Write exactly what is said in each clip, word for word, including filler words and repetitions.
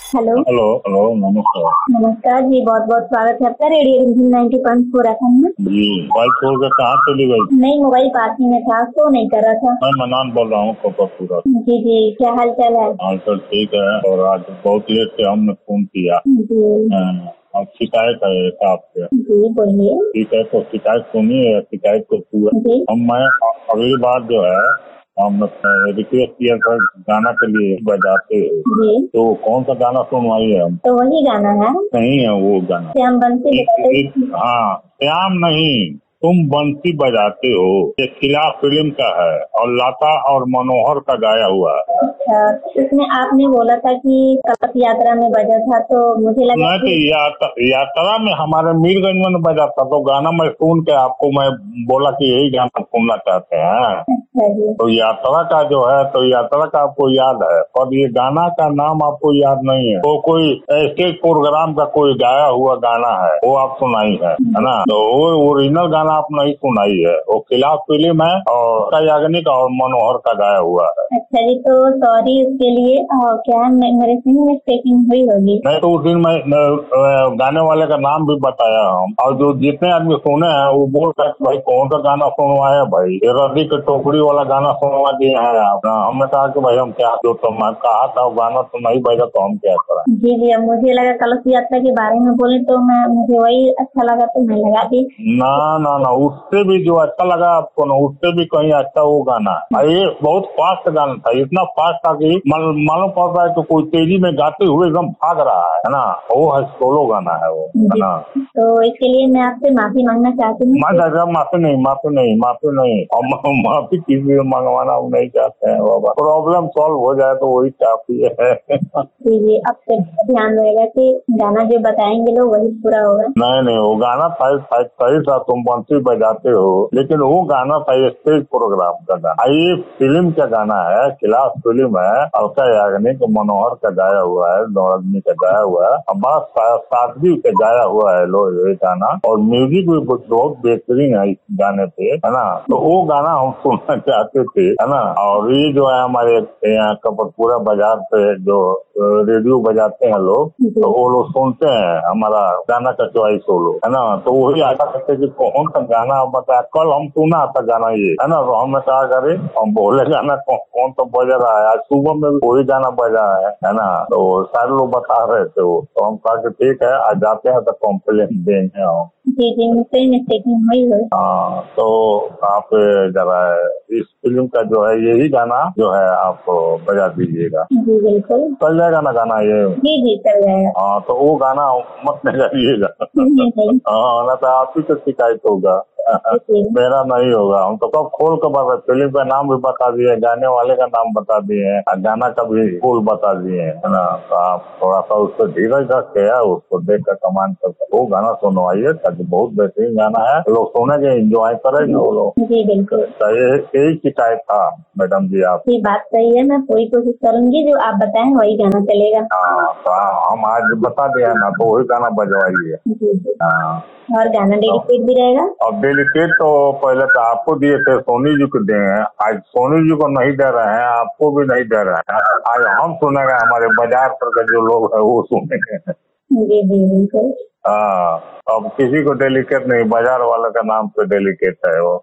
Hello hello hello नमस्कार। नमस्कार जी, बहुत बहुत स्वागत है आपका रेडियो रिमझिम नाइन्टी पॉइंट फोर एफएम में। जी मोबाइल छोड़ के कहाँ चली गई? नहीं, मोबाइल पास ही में था तो नहीं कर रहा था। मैं मनान बोल रहा हूँ कपरपुरा। जी जी, क्या हाल चाल है? हाल चाल ठीक है। और आज बहुत लेट से हमने फोन किया। जी हाँ, अब शिकायत है एक आपसे। जी बोलिए। ठीक है तो शिकायत सुनिए, शिकायत को पूरा। जी हम मैं अगली बार जो है हम रिक्वेस्ट किया था गाना के लिए बजाते हो, जी, तो कौन सा गाना सुनवाइए हम? तो वही गाना है नहीं है वो गाना। श्याम बंसी एक, बजाते। एक, हाँ श्याम नहीं, तुम बंसी बजाते हो, ये खिलाफ फिल्म का है और लता और मनोहर का गाया हुआ है। अच्छा, इसमें आपने बोला था कि कलश यात्रा में बजा था, तो मुझे लगा नहीं तो कि यात्रा यात्रा में हमारे मीरगंज में बजा था, तो गाना मैं सुन के आपको मैं बोला कि यही गाना सुनना चाहते हैं। अच्छा जी, तो यात्रा का जो है तो यात्रा का आपको याद है, और ये गाना का नाम आपको याद नहीं है। तो कोई स्टेज प्रोग्राम का कोई गाया हुआ गाना है, वो आप सुनाई है है ना। तो वो ओरिजिनल गाना आप नहीं सुनाई है, वो खिलाफ फिल्म है और याग्निक और मनोहर का गाया हुआ है। अच्छा जी, तो सॉरी उसके लिए। और क्या है, मे- मेरे से मिस्टेकिंग हुई होगी। नहीं तो उस दिन मैं न, गाने वाले का नाम भी बताया हम, और जो जितने आदमी सुने हैं वो बोल रहे हैं, भाई कौन सा गाना सुनवाया भाई, ये रद्दी के टोकरी वाला गाना सुनवा दिए हैं आप। हमने कहा कि भाई हम क्या, जो तो मैं कहा था वो गाना तो नहीं बजा तो हम क्या करें। जी जी, अब मुझे लगा कलश यात्रा के बारे में बोले, तो मैं मुझे वही अच्छा लगा तो मैं लगा दी। ना ना ना, उससे भी जो अच्छा लगा आपको ना, उससे भी कहीं अच्छा वो गाना है। और ये बहुत फास्ट गाना था, इतना फास्ट था कि मालूम मालूम पड़ रहा है तो कोई तेजी में गाते हुए एकदम भाग रहा है है ना। वो है सोलो गाना है वो, है ना। तो इसके लिए मैं आपसे माफी मांगना चाहती हूँ। मैं दादा माफी नहीं, माफी नहीं, माफी नहीं, और मा- माफी किसी से मंगवाना हम नहीं चाहते हैं बाबा। प्रॉब्लम सॉल्व हो जाए तो वही काफी है। जी जी, अब से ध्यान रहेगा कि गाना जो बताएंगे लोग वही पूरा होगा। नहीं नहीं, वो गाना था था- सही था, तुम बंसी बजाते हो, लेकिन वो गाना था स्टेज प्रोग्राम का गाना। ये फिल्म का गाना है, खिलाफ फिल्म है, अलका याग्निक मनोहर का गाया हुआ है, दो आदमी का गाया हुआ है, अब्बास सादगी का गाया हुआ है लो ये गाना, और म्यूजिक भी बहुत बेहतरीन है इस गाने पे, है ना। तो वो गाना हम सुनना चाहते थे, है ना। और ये जो है हमारे यहाँ कपरपुरा बाजार पे जो रेडियो बजाते हैं लोग, तो वो लोग सुनते हैं हमारा गाना का चॉइस वो लोग, है ना। तो वही आशा करते कि कौन सा गाना आप बताया। कल हम सुना था गाना ये, है ना, तो हमने कहा करे हम बोले गाना कौन कौन तो बज रहा है। आज सुबह में भी वही गाना बजा है, है ना। तो सारे लोग बता रहे थे वो, तो हम कहा कि ठीक है आज जाते हैं तो कॉम्प्लेन देंगे हम। जी जी, मुझसे मिस्टेकिंग हुई है। हाँ तो आप जरा इस फिल्म का जो है यही गाना जो है आप बजा दीजिएगा। जी बिल्कुल। चल जाएगा ना गाना ये? जी जी, चल जाएगा। हाँ तो वो गाना मत निकालिएगा। नहीं नहीं। हाँ ना, तो आप ही तो शिकायत होगा, जी मेरा नहीं होगा। हम तो कब खोल कर बता, फिल्म का नाम भी बता दिए, गाने वाले का नाम बता दिए हैं, और गाना का भी फुल बता दिए हैं, है ना। तो आप थोड़ा सा उसको धीरज रख के उसको देख कर कमांड कर वो गाना सुनवाइए, ताकि बहुत बेहतरीन गाना है, लोग सुनेंगे एंजॉय करेंगे वो लोग। जी बिल्कुल। तो ये यही शिकायत था मैडम जी आप। ये बात सही है, मैं पूरी कोशिश करूंगी जो आप बताएं वही गाना चलेगा। हाँ तो हम आज बता दिया ना, तो वही गाना बजवाइए। जी जी। हाँ और गाना डेडिकेट भी रहेगा। अब डेलीकेट तो पहले तो आपको दिए थे, सोनी जी को दिए हैं, आज सोनी जी को नहीं दे रहे हैं, आपको भी नहीं दे रहे हैं। आज हम सुनेंगे, हमारे बाजार पर के जो लोग हैं वो सुनेंगे। जी जी बिल्कुल। हाँ अब किसी को डेलीकेट नहीं, बाजार वाले का नाम पे डेलीकेट है वो।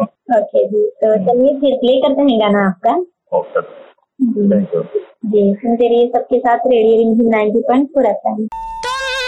ओके जी, तो चलिए फिर प्ले करते हैं गाना आपका। Okay, ji thank you. जी, सुनते रहिए सबके साथ रेडियो रिमझिम नाइन्टी पॉइंट फोर एफएम।